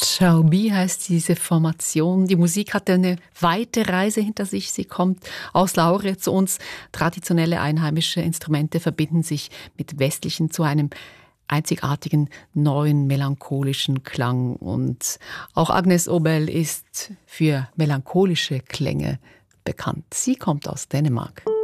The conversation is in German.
Xiaobi heißt diese Formation. Die Musik hatte eine weite Reise hinter sich. Sie kommt aus Lahore zu uns. Traditionelle einheimische Instrumente verbinden sich mit westlichen zu einem einzigartigen, neuen, melancholischen Klang. Und auch Agnes Obel ist für melancholische Klänge bekannt. Sie kommt aus Dänemark.